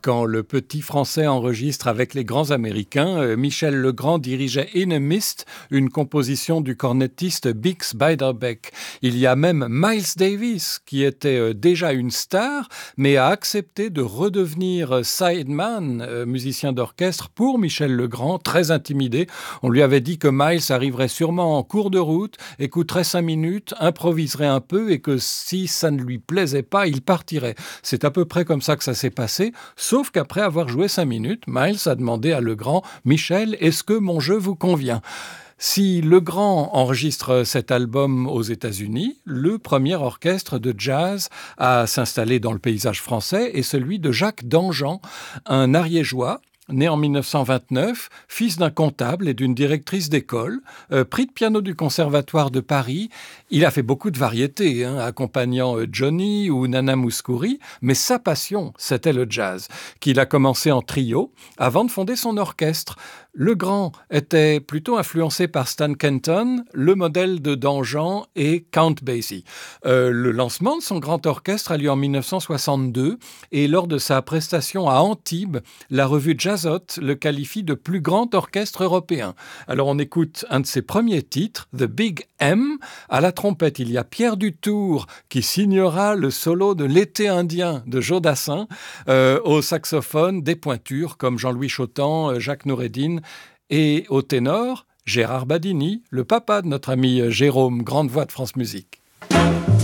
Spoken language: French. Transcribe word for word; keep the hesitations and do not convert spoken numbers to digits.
quand le petit Français enregistre avec les grands Américains. Euh, Michel Legrand dirigeait In a Mist, une composition du cornettiste Bix Beiderbecke. Il y a même Miles Davis, qui était euh, déjà une star, mais a accepté de redevenir sideman, euh, musicien d'orchestre, pour Michel Legrand, très intimidé. On lui avait dit que Miles arriverait sûrement en cours de route, écouterait cinq minutes, improviserait un peu et que si ça ne lui plaisait pas, il partirait. C'est à peu près comme ça que ça s'est passé, sauf qu'après avoir joué cinq minutes, Miles a demandé à Legrand « Michel, est-ce que mon jeu vous convient ?» Si Legrand enregistre cet album aux États-Unis, le premier orchestre de jazz à s'installer dans le paysage français est celui de Jacques Dangean, un ariégeois, né en mille neuf cent vingt-neuf, fils d'un comptable et d'une directrice d'école, euh, prix de piano du Conservatoire de Paris. Il a fait beaucoup de variétés, hein, accompagnant euh, Johnny ou Nana Mouskouri, mais sa passion, c'était le jazz, qu'il a commencé en trio avant de fonder son orchestre. Legrand était plutôt influencé par Stan Kenton, le modèle de Dangean et Count Basie. Euh, le lancement de son grand orchestre a lieu en mille neuf cent soixante-deux et lors de sa prestation à Antibes, la revue Jazzot le qualifie de plus grand orchestre européen. Alors on écoute un de ses premiers titres, The Big M. À la trompette, il y a Pierre Dutour qui signera le solo de L'été indien de Joe Dassin. Euh, au saxophone, des pointures comme Jean-Louis Chotan, Jacques Noureddin. Et au ténor, Gérard Badini, le papa de notre ami Jérôme, grande voix de France Musique.